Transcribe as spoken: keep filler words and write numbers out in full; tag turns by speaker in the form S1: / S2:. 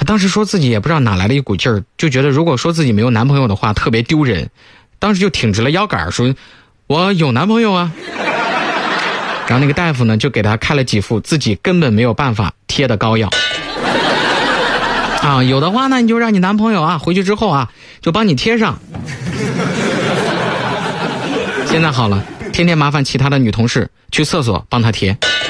S1: 她当时说自己也不知道哪来的一股劲儿，就觉得如果说自己没有男朋友的话特别丢人，当时就挺直了腰杆说我有男朋友啊。然后那个大夫呢就给她开了几副自己根本没有办法贴的膏药啊，有的话呢你就让你男朋友啊回去之后啊就帮你贴上。现在好了，天天麻烦其他的女同事去厕所帮她贴。